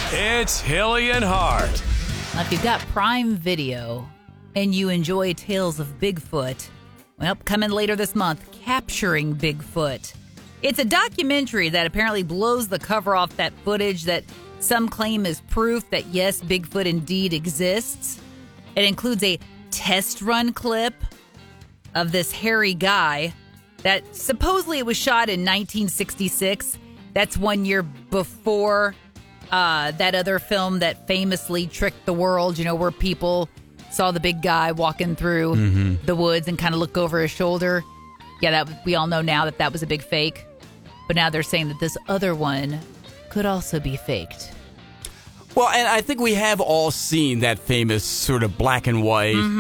It's Hilly and Hart. Now, if you've got Prime Video and you enjoy tales of Bigfoot, well, coming later this month, Capturing Bigfoot. It's a documentary that apparently blows the cover off that footage that some claim is proof that, yes, Bigfoot indeed exists. It includes a test run clip of this hairy guy that supposedly it was shot in 1966. That's 1 year before that other film that famously tricked the world, where people saw the big guy walking through the woods and kind of look over his shoulder. Yeah, we all know now that was a big fake. But now they're saying that this other one could also be faked. Well, and I think we have all seen that famous sort of black and white